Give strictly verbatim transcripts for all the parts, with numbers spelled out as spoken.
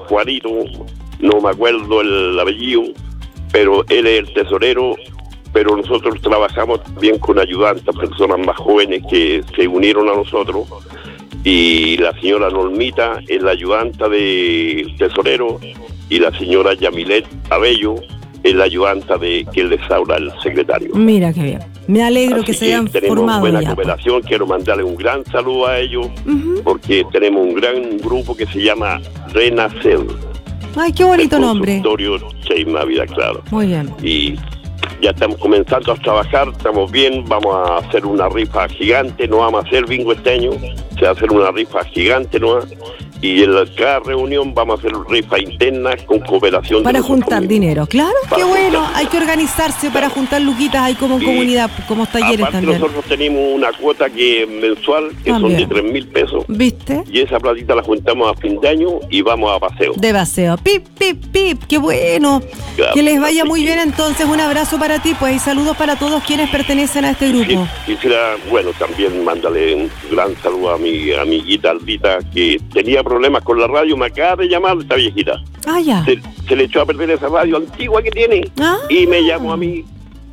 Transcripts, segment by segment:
Juanito, no me acuerdo el apellido, pero él es el tesorero, pero nosotros trabajamos también con ayudantes, personas más jóvenes que se unieron a nosotros, y la señora Normita es la ayudanta del tesorero, y la señora Yamilet Abello es la ayudanta de quien les habla, el secretario. Mira qué bien. Me alegro Así que se hayan tenemos formado buena ya, cooperación. Pues. Quiero mandarle un gran saludo a ellos, uh-huh. porque tenemos un gran grupo que se llama Renacer. Ay, qué bonito nombre. Consultorio Cheima Vida, claro. Muy bien. Y ya estamos comenzando a trabajar, estamos bien, vamos a hacer una rifa gigante, no vamos a hacer bingo este año, se va a hacer una rifa gigante, ¿no? Y en cada reunión vamos a hacer rifa interna con cooperación. Para juntar mismos. Dinero, claro, para qué bueno, juntar. Hay que organizarse claro. Para juntar luquitas ahí como en sí. Comunidad, como talleres aparte también. Nosotros tenemos una cuota que es mensual, que también. Son de tres mil pesos. ¿Viste? Y esa platita la juntamos a fin de año y vamos a paseo. De paseo, pip, pip, pip, qué bueno. Claro. Que les vaya muy bien entonces, un abrazo para ti, pues, y saludos para todos quienes pertenecen a este grupo. Sí, quisiera, bueno, también mándale un gran saludo a mi amiguita Aldita, que tenía problemas con la radio, me acaba de llamar esta viejita. Ah, ya. Se, se le echó a perder esa radio antigua que tiene, ah. y me llamó a mí,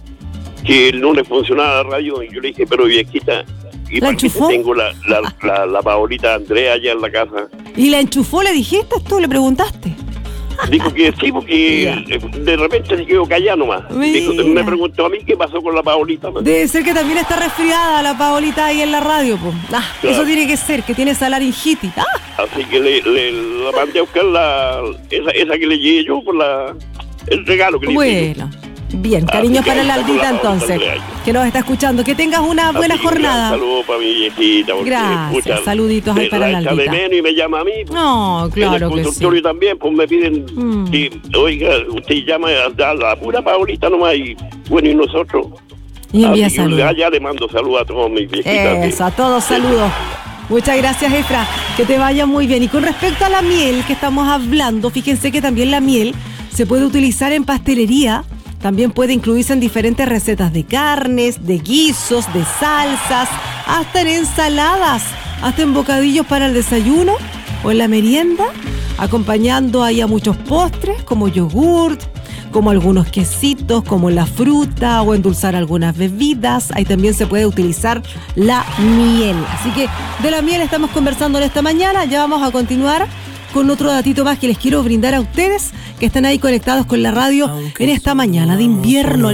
que no le funcionaba la radio, y yo le dije, pero viejita, ¿y ¿la enchufó? Tengo la, la, la, la Paolita Andrea allá en la casa? ¿Y la enchufó, le dijiste tú, le preguntaste? Dijo que sí, porque yeah. de repente se quedó callado nomás. Dijo, me preguntó a mí qué pasó con la Paolita. Man. Debe ser que también está resfriada la Paolita ahí en la radio. Pues. Ah, claro. Eso tiene que ser, que tiene laringitis. Ah. Así que le, le la mandé a buscar la, esa, esa que le llegué yo por la, el regalo que bueno. le hice. Bueno. Bien, cariños para la Aldita entonces, que nos está escuchando. Que tengas una buena Así jornada. Un saludo para mi viejita. Gracias, escucha, saluditos ahí para la Aldita. de menos y me llama a mí. Pues, no, claro en el que consultorio sí. También, pues me piden mm. que, oiga, usted llama a, a la pura Paolita nomás y bueno, y nosotros. Y envía saludos. Ya le mando saludos a todos mis viejitas. Eso, a todos saludos. Muchas gracias, Efra. Que te vaya muy bien. Y con respecto a la miel que estamos hablando, fíjense que también la miel se puede utilizar en pastelería. También puede incluirse en diferentes recetas de carnes, de guisos, de salsas, hasta en ensaladas, hasta en bocadillos para el desayuno o en la merienda, acompañando ahí a muchos postres como yogurt, como algunos quesitos, como la fruta o endulzar algunas bebidas. Ahí también se puede utilizar la miel. Así que de la miel estamos conversando en esta mañana. Ya vamos a continuar con otro datito más que les quiero brindar a ustedes que están ahí conectados con la radio en esta mañana de invierno.